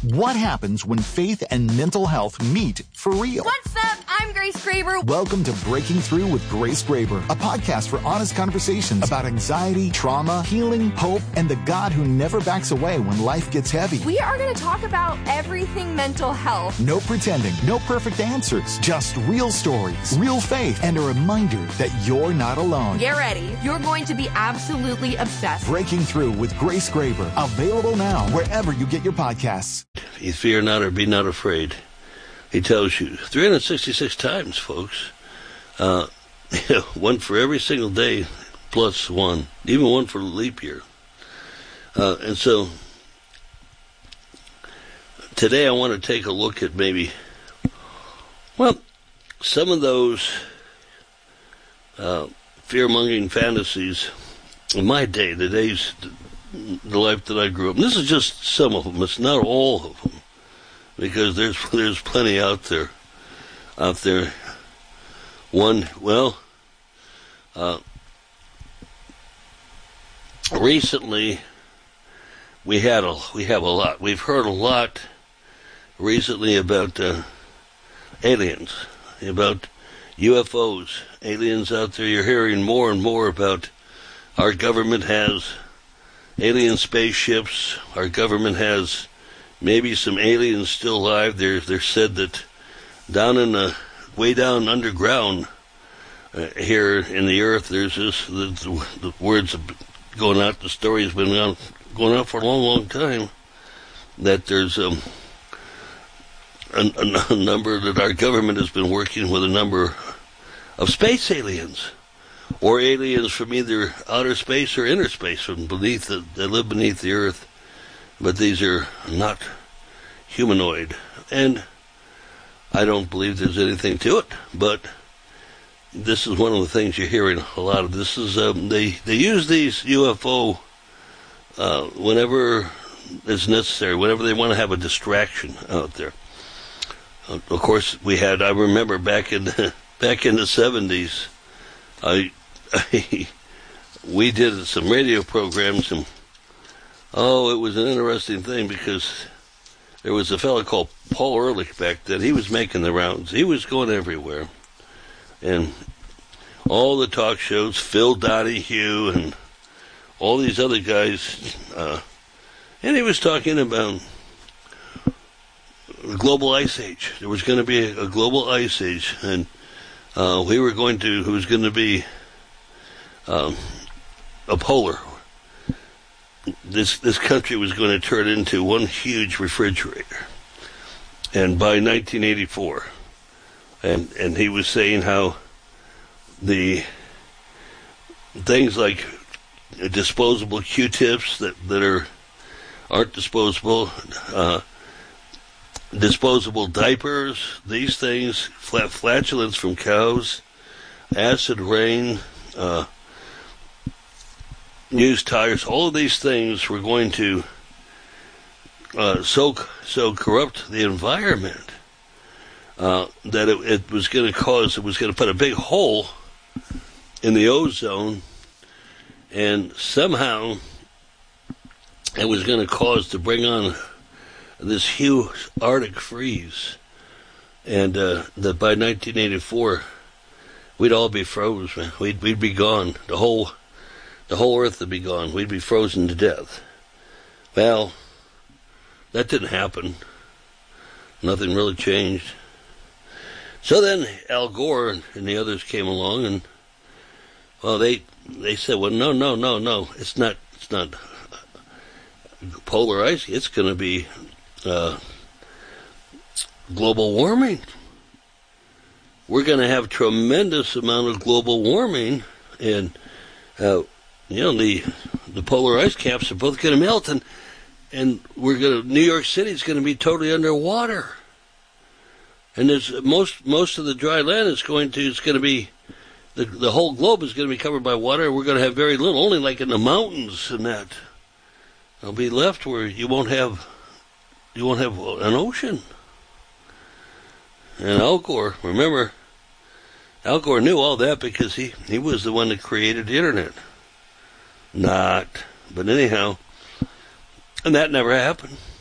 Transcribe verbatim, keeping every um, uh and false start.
What happens when faith and mental health meet for real? What's up? I'm Grace Graber. Welcome to Breaking Through with Grace Graber, a podcast for honest conversations about anxiety, trauma, healing, hope, and the God who never backs away when life gets heavy. We are going to talk about everything mental health. No pretending, no perfect answers, just real stories, real faith, and a reminder that you're not alone. Get ready. You're going to be absolutely obsessed. Breaking Through with Grace Graber, available now wherever you get your podcasts. You fear not or be not afraid. He tells you three hundred sixty-six times, folks. Uh, one for every single day, plus one. Even one for leap year. Uh, and so, today I want to take a look at maybe, well, some of those uh, fear-mongering fantasies in my day, the days, the life that I grew up. And this is just some of them. It's not all of them, because there's there's plenty out there. Out there. One, well, uh, recently we had a we have a lot. We've heard a lot recently about uh, aliens, about U F Os, aliens out there. You're hearing more and more about our government has alien spaceships. Our government has maybe some aliens still alive. They're, they're said that down in the, way down underground uh, here in the earth, there's this, the, the, the words going out, the story has been on, going on for a long, long time, that there's um, a, a, a number, that our government has been working with a number of space aliens, or aliens from either outer space or inner space, from beneath the, that live beneath the earth, but these are not humanoid. And I don't believe there's anything to it, but this is one of the things you're hearing a lot of. This is um, they they use these U F O uh, whenever it's necessary, whenever they want to have a distraction out there. Uh, of course, we had. I remember back in back in the seventies. I, I, we did some radio programs, and oh, it was an interesting thing, because there was a fellow called Paul Ehrlich back then. He was making the rounds. He was going everywhere, and all the talk shows, Phil Donahue and all these other guys, uh, and he was talking about the global ice age. There was going to be a, a global ice age, and Uh, we were going to, it was going to be um, a polar. This this country was going to turn into one huge refrigerator. And by nineteen eighty-four, and and he was saying how the things like disposable Q-tips that, that are aren't disposable, uh, disposable diapers, these things, flat flatulence from cows, acid rain, uh, used tires, all of these things were going to uh, so so corrupt the environment uh, that it, it was going to cause, it was going to put a big hole in the ozone, and somehow it was going to cause to bring on this huge Arctic freeze, and uh, that by nineteen eighty-four, we'd all be froze, man. We'd we'd be gone. The whole the whole Earth would be gone. We'd be frozen to death. Well, that didn't happen. Nothing really changed. So then Al Gore and the others came along, and well, they they said, well, no, no, no, no, it's not it's not polar ice. It's going to be Uh, global warming. We're going to have tremendous amount of global warming, and uh, you know the the polar ice caps are both going to melt, and and we're going to New York City is going to be totally underwater, and there's most most of the dry land is going to it's going to be the the whole globe is going to be covered by water. We're going to have very little, only like in the mountains, and that it'll be left where you won't have. You won't have an ocean. And Al Gore, remember, Al Gore knew all that because he, he was the one that created the internet. Not. But anyhow, and that never happened.